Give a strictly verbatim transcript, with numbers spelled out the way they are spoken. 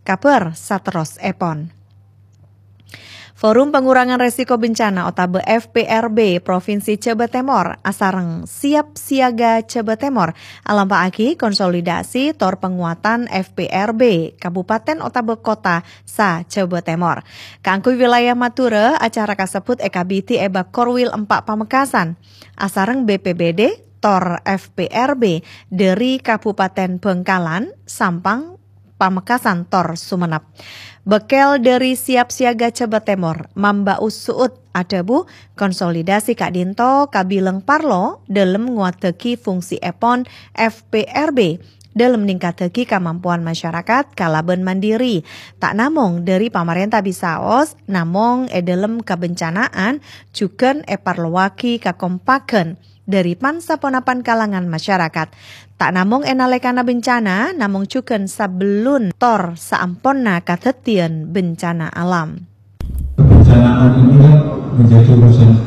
kaper sateros epon. Forum Pengurangan Resiko Bencana Otabe F P R B Provinsi Cebe Temor asareng siap siaga Cebe Temor alampaaki konsolidasi tor penguatan F P R B Kabupaten Otabe Kota sa Cebe Temor. Kangkui wilayah Mature acara kasebut Eka B T Eba Korwil empat Pamekasan asareng B P B D tor F P R B dari Kabupaten Bengkalan Sampang Pamekasan tor Sumenep. Bekel dari siap siaga Cebe Temor, Mamba Usuut adabu konsolidasi Kak Dinto Kabileng Parlo dalam nguateki fungsi epon F P R B dalam meningkateki kemampuan masyarakat kalaben mandiri. Tak namong dari pemerintah bisaos, namong e dalam kebencanaan juken e parlowaki kakompaken dari pansa ponapan kalangan masyarakat. Tak namong enalekana bencana, namong cuken sabelun tor saamponna katetian bencana alam. Kebencanaan ini kan menjadi urusan